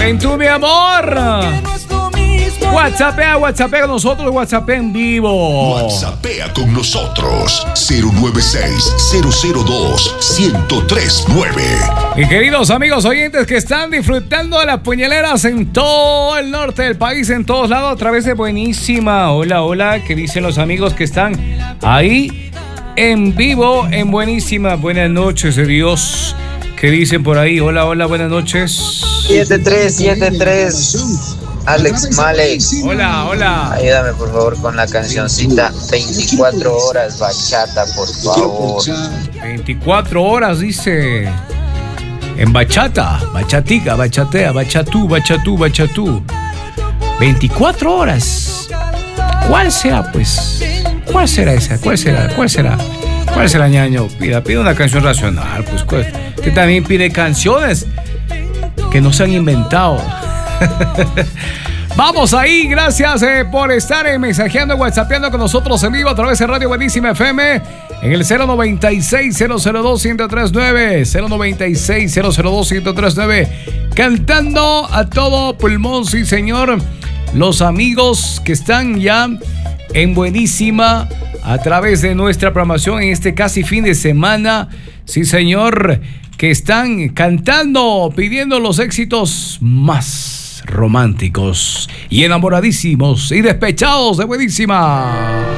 Ven tú, mi amor. WhatsAppea con nosotros, WhatsAppea en vivo. WhatsAppea con nosotros. 096-002-1039. Y queridos amigos oyentes que están disfrutando de las puñaleras en todo el norte del país, en todos lados, a través de Buenísima. Hola, hola, ¿qué dicen los amigos que están ahí en vivo en Buenísima? Buenas noches de Dios. ¿Qué dicen por ahí? Hola, hola, buenas noches. 7373. Alex Malek. Hola, hola. Ayúdame por favor con la cancioncita 24 horas bachata, por favor. 24 horas dice. En bachata, bachatica, bachatea, bachatú. 24 horas. ¿Cuál será, pues? ¿Cuál será esa? ¿Cuál será, ñaño? Pide una canción racional, pues. Usted también pide canciones que no se han inventado. Vamos ahí, gracias por estar mensajeando, whatsappeando con nosotros en vivo a través de Radio Buenísima FM en el 096-002-1039, 096-002-1039, cantando a todo pulmón, sí señor, los amigos que están ya en Buenísima a través de nuestra programación en este casi fin de semana, sí señor, que están cantando, pidiendo los éxitos más románticos y enamoradísimos y despechados de Buenísima.